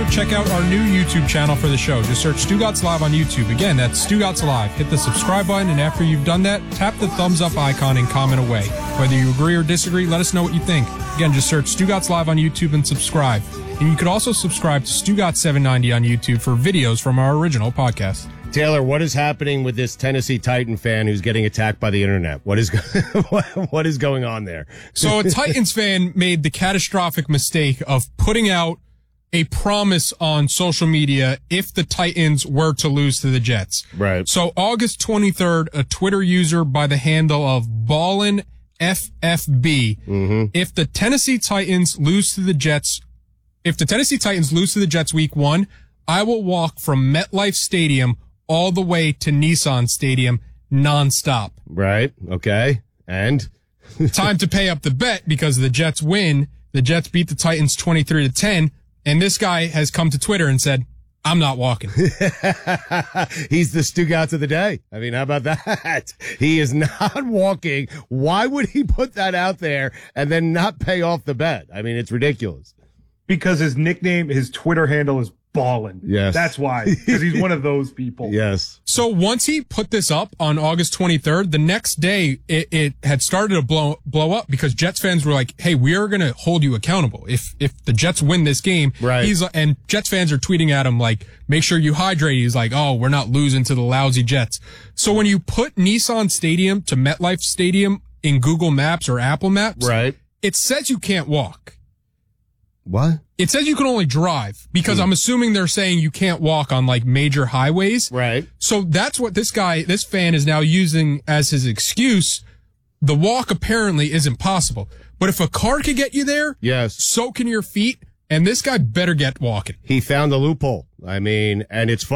check out our new YouTube channel for the show. Just search Stugotz Live on YouTube. Again, that's Stugotz Live. Hit the subscribe button, and after you've done that, tap the thumbs up icon and comment away. Whether you agree or disagree, let us know what you think. Again, just search Stugotz Live on YouTube and subscribe. And you could also subscribe to Stugotz 790 on YouTube for videos from our original podcast. Taylor, what is happening with this Tennessee Titan fan who's getting attacked by the internet? What is what is going on there? So a Titans fan made the catastrophic mistake of putting out a promise on social media if the Titans were to lose to the Jets. Right. So August 23rd, a Twitter user by the handle of BallinFFB, if the Tennessee Titans lose to the Jets week 1, I will walk from MetLife Stadium all the way to Nissan Stadium nonstop. Right. Okay. And time to pay up the bet because the Jets win. The Jets beat the Titans 23-10. And this guy has come to Twitter and said, I'm not walking. He's the Stugotz of the day. I mean, how about that? He is not walking. Why would he put that out there and then not pay off the bet? I mean, it's ridiculous. Because his nickname, his Twitter handle is Ballin. Yes. That's why. Because he's one of those people. Yes. So once he put this up on August 23rd, the next day it had started to blow up because Jets fans were like, hey, we are going to hold you accountable. If the Jets win this game, right. And Jets fans are tweeting at him like, make sure you hydrate. He's like, oh, we're not losing to the lousy Jets. So when you put Nissan Stadium to MetLife Stadium in Google Maps or Apple Maps, right, it says you can't walk. What? It says you can only drive because I'm assuming they're saying you can't walk on like major highways. Right. So that's what this fan is now using as his excuse. The walk apparently isn't possible. But if a car could get you there, yes, so can your feet. And this guy better get walking. He found the loophole. I mean, and it's fun.